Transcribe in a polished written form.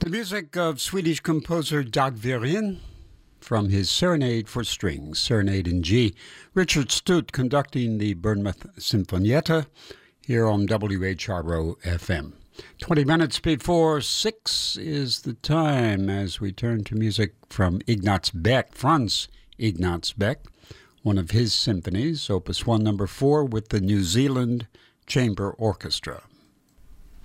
The music of Swedish composer Dag Viren from his Serenade for Strings, Serenade in G. Richard Stutt conducting the Bournemouth Sinfonietta here on WHRO FM. 20 minutes before 6 is the time as we turn to music from Ignaz Beck, Franz Ignaz Beck, one of his symphonies, Opus 1, number 4, with the New Zealand Chamber Orchestra.